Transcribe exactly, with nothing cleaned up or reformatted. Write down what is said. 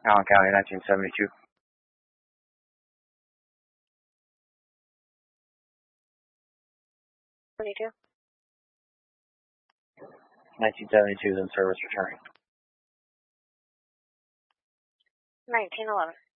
Allen County, nineteen seventy-two. seventy-two. nineteen seventy-two, then service returning. nineteen eleven.